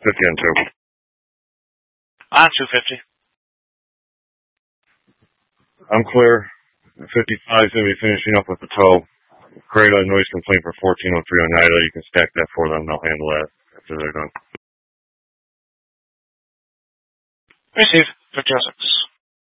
50 and 2. 250. I'm clear. 55 is going to be finishing up with the tow. Create a noise complaint for 1403 on NIDA. You can stack that for them. They'll handle that after they're done. Receive. 5006.